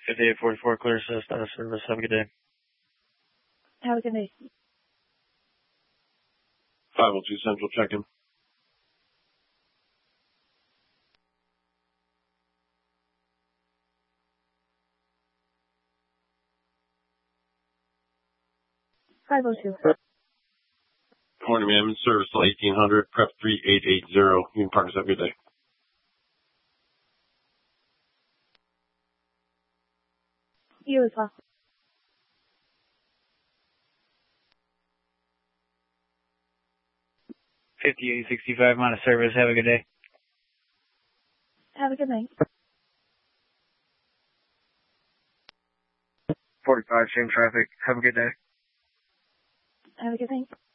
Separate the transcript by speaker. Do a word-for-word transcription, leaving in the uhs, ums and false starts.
Speaker 1: fifty-eight forty-four, clear assist, out of service. Have a good day.
Speaker 2: Have a good day.
Speaker 3: five oh two Central, check-in.
Speaker 2: five oh two.
Speaker 3: Good morning, ma'am. In service till eighteen hundred, prep three eight eight zero. Union Partners, have a good day.
Speaker 2: You as well.
Speaker 1: fifty-eight sixty-five, I'm out of service. Have a good day.
Speaker 2: Have a good night.
Speaker 1: forty-five, same traffic. Have a good day.
Speaker 2: Have a good night.